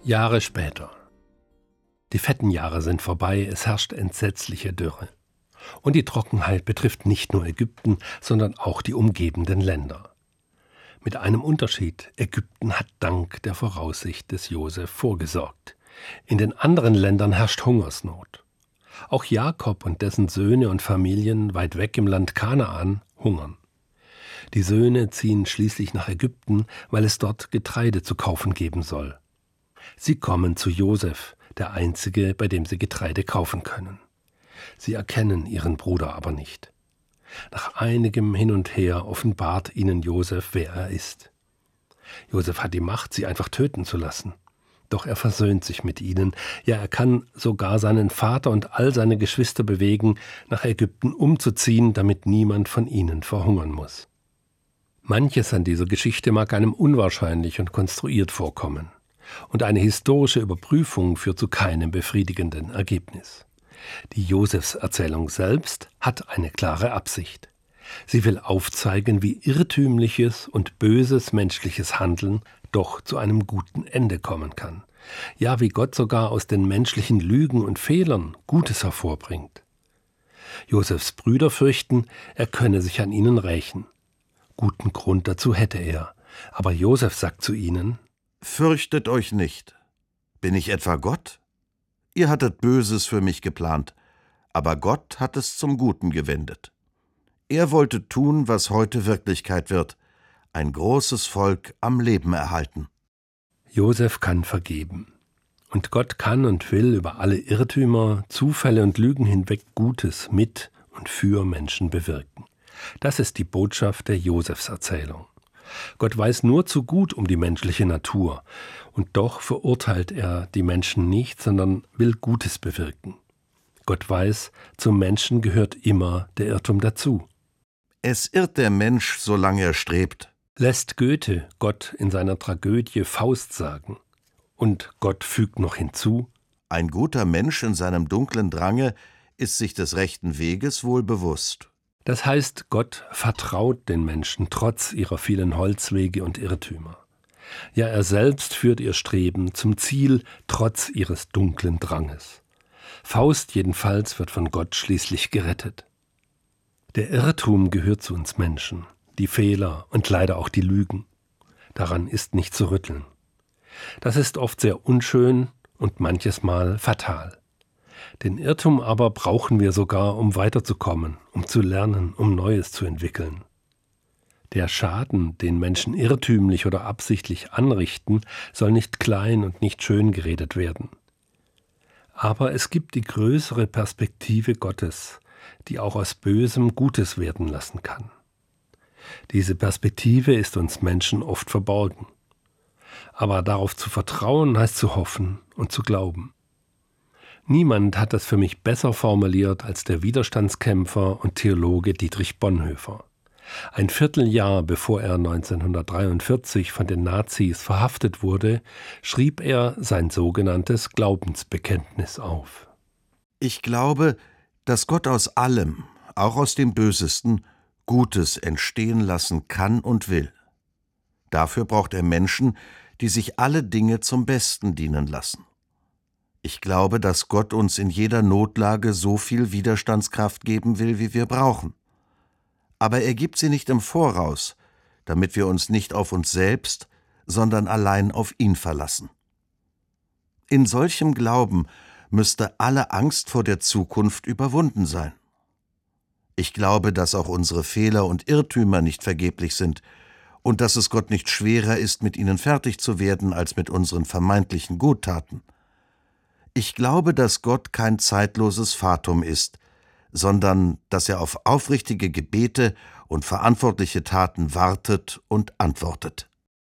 Jahre später. Die fetten Jahre sind vorbei, es herrscht entsetzliche Dürre. Und die Trockenheit betrifft nicht nur Ägypten, sondern auch die umgebenden Länder. Mit einem Unterschied: Ägypten hat dank der Voraussicht des Josef vorgesorgt. In den anderen Ländern herrscht Hungersnot. Auch Jakob und dessen Söhne und Familien weit weg im Land Kanaan hungern. Die Söhne ziehen schließlich nach Ägypten, weil es dort Getreide zu kaufen geben soll. Sie kommen zu Josef, der Einzige, bei dem sie Getreide kaufen können. Sie erkennen ihren Bruder aber nicht. Nach einigem Hin und Her offenbart ihnen Josef, wer er ist. Josef hat die Macht, sie einfach töten zu lassen. Doch er versöhnt sich mit ihnen. Ja, er kann sogar seinen Vater und all seine Geschwister bewegen, nach Ägypten umzuziehen, damit niemand von ihnen verhungern muss. Manches an dieser Geschichte mag einem unwahrscheinlich und konstruiert vorkommen. Und eine historische Überprüfung führt zu keinem befriedigenden Ergebnis. Die Josefserzählung selbst hat eine klare Absicht. Sie will aufzeigen, wie irrtümliches und böses menschliches Handeln doch zu einem guten Ende kommen kann. Ja, wie Gott sogar aus den menschlichen Lügen und Fehlern Gutes hervorbringt. Josefs Brüder fürchten, er könne sich an ihnen rächen. Guten Grund dazu hätte er. Aber Josef sagt zu ihnen: Fürchtet euch nicht. Bin ich etwa Gott? Ihr hattet Böses für mich geplant, aber Gott hat es zum Guten gewendet. Er wollte tun, was heute Wirklichkeit wird: ein großes Volk am Leben erhalten. Josef kann vergeben. Und Gott kann und will über alle Irrtümer, Zufälle und Lügen hinweg Gutes mit und für Menschen bewirken. Das ist die Botschaft der Josefserzählung. Gott weiß nur zu gut um die menschliche Natur, und doch verurteilt er die Menschen nicht, sondern will Gutes bewirken. Gott weiß, zum Menschen gehört immer der Irrtum dazu. Es irrt der Mensch, solange er strebt, Lässt Goethe Gott in seiner Tragödie Faust sagen. Und Gott fügt noch hinzu: Ein guter Mensch in seinem dunklen Drange ist sich des rechten Weges wohl bewusst. Das heißt, Gott vertraut den Menschen trotz ihrer vielen Holzwege und Irrtümer. Ja, er selbst führt ihr Streben zum Ziel, trotz ihres dunklen Dranges. Faust jedenfalls wird von Gott schließlich gerettet. Der Irrtum gehört zu uns Menschen, die Fehler und leider auch die Lügen. Daran ist nicht zu rütteln. Das ist oft sehr unschön und manches Mal fatal. Den Irrtum aber brauchen wir sogar, um weiterzukommen, um zu lernen, um Neues zu entwickeln. Der Schaden, den Menschen irrtümlich oder absichtlich anrichten, soll nicht klein und nicht schön geredet werden. Aber es gibt die größere Perspektive Gottes, die auch aus Bösem Gutes werden lassen kann. Diese Perspektive ist uns Menschen oft verborgen. Aber darauf zu vertrauen, heißt zu hoffen und zu glauben. Niemand hat das für mich besser formuliert als der Widerstandskämpfer und Theologe Dietrich Bonhoeffer. Ein Vierteljahr bevor er 1943 von den Nazis verhaftet wurde, schrieb er sein sogenanntes Glaubensbekenntnis auf. Ich glaube, dass Gott aus allem, auch aus dem Bösesten, Gutes entstehen lassen kann und will. Dafür braucht er Menschen, die sich alle Dinge zum Besten dienen lassen. Ich glaube, dass Gott uns in jeder Notlage so viel Widerstandskraft geben will, wie wir brauchen. Aber er gibt sie nicht im Voraus, damit wir uns nicht auf uns selbst, sondern allein auf ihn verlassen. In solchem Glauben müsste alle Angst vor der Zukunft überwunden sein. Ich glaube, dass auch unsere Fehler und Irrtümer nicht vergeblich sind und dass es Gott nicht schwerer ist, mit ihnen fertig zu werden, als mit unseren vermeintlichen Guttaten. Ich glaube, dass Gott kein zeitloses Fatum ist, sondern dass er auf aufrichtige Gebete und verantwortliche Taten wartet und antwortet.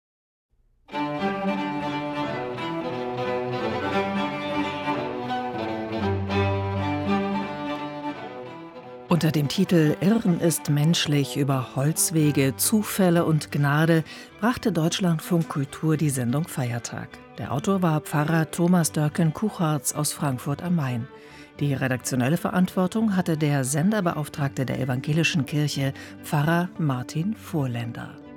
Unter dem Titel »Irren ist menschlich« über Holzwege, Zufälle und Gnade brachte Deutschlandfunk Kultur die Sendung Feiertag. Der Autor war Pfarrer Thomas Dörken-Kuchartz aus Frankfurt am Main. Die redaktionelle Verantwortung hatte der Senderbeauftragte der Evangelischen Kirche, Pfarrer Martin Vorländer.